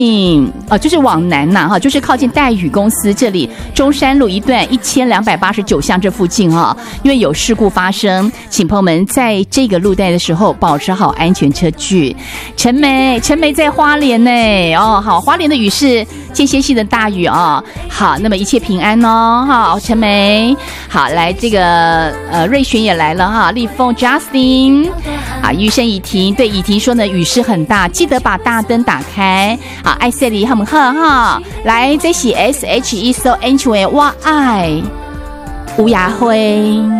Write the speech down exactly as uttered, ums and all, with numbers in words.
嗯，哦，就是往南呐、啊，哈，就是靠近戴宇公司这里中山路一段一千两百八十九巷这附近啊，因为有事故发生，请朋友们在这个路带的时候保持好安全车距。陈梅，陈梅在花莲呢，哦，好，花莲的雨是间歇性的大雨啊，好，那么一切平安哦，好，陈梅，好，来这个呃瑞璇也来了哈，立凤 Justin， 啊，余生以婷，对以婷说呢，雨势很大，记得把大灯打开。好，爱色里很好哈，来这是 S H E So Anyway 我爱吴雅辉。